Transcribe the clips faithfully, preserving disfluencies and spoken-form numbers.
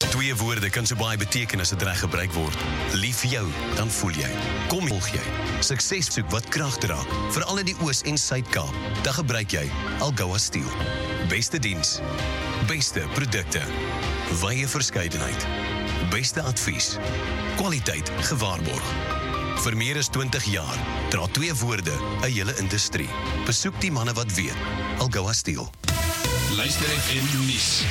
Twee woorde kan so baie beteken as dit reg gebruik word. Lief vir jou, dan voel jy. Kom volg jy. Sukses soek wat krag dra, veral in die Oos- en Suid-Kaap. Dan gebruik jy Algoa Steel. Beste diens, beste produkte, wye verskeidenheid, beste advies, kwaliteit gewaarborg. Vir meer as twintig jaar dra Twee Woorde 'n hele industrie. Besoek die manne wat weet. Algoa Steel. Luister F M nuus.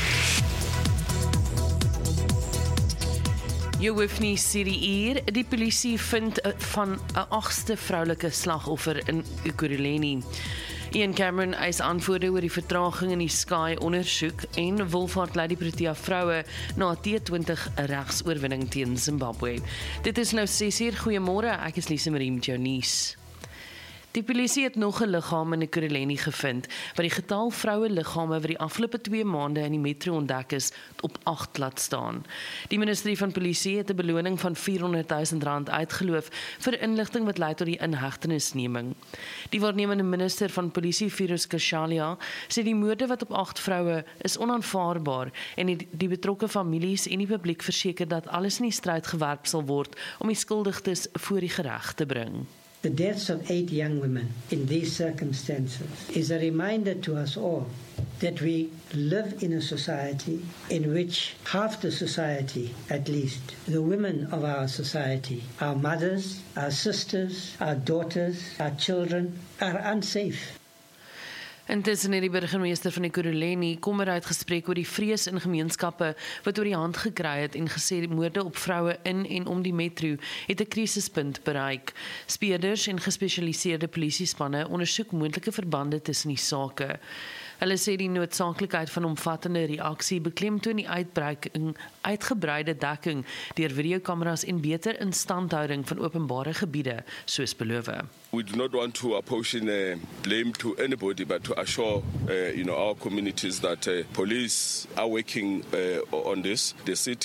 Jy hoef nie sê die uur, die polisie vind van 'n agste vroulike slagoffer in Ekurhuleni. Ian Cameron eis antwoorde oor die vertraging in die Sky ondersoek en Wolfhard lei die Protea vroue na T twintig regsoorwinning teen Zimbabwe. Dit is nou ses uur, goeiemôre, ek is Lise Marie met jou nuus. Die polisie het nog 'n liggaam in Ekurhuleni gevind, wat die getal vroue liggame wat die afgelope twee maande in die metro ontdek is, op agt laat staan. Die ministerie van polisie het 'n beloning van vierhonderd duisend rand uitgeloof vir inligting wat lei tot die inhegtenisneming. Die waarnemende minister van polisie, Firoz Kashalia, sê die moorde wat op agt vroue is onaanvaarbaar en die, die betrokke families en die publiek verseker dat alles in die stryd gewerp sal word om die skuldigtes voor die gereg te bring. The deaths of eight young women in these circumstances is a reminder to us all that we live in a society in which half the society, at least, the women of our society, our mothers, our sisters, our daughters, our children, are unsafe. Intussen het die burgemeester van Ekurhuleni kommer uitgespreek oor die vrees in gemeenskappe wat oor die hand gekry het en gesê die moorde op vroue in en om die metro het 'n krisispunt bereik. Speurders en gespesialiseerde polisiespanne ondersoek moontlike verbande tussen die sake. Hulle sê die noodsaaklikheid van omvattende reaksie beklemtoon die uitbreking, uitgebreide dekking deur videokameras en beter instandhouding van openbare gebiede, soos beloof. We do not want to apportion uh, blame to anybody, but to assure uh, you know, our communities that uh, police are working uh, on this. The city